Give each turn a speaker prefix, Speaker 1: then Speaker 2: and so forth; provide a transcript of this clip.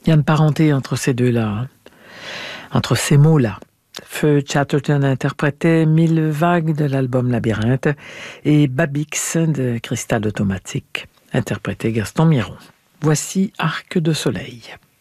Speaker 1: Il y a une parenté entre ces deux-là, hein, entre ces mots-là. Feu Chatterton interprétait Mille vagues de l'album Labyrinthe et Babix de Cristal automatique interprétait Gaston Miron. Voici Arc de soleil.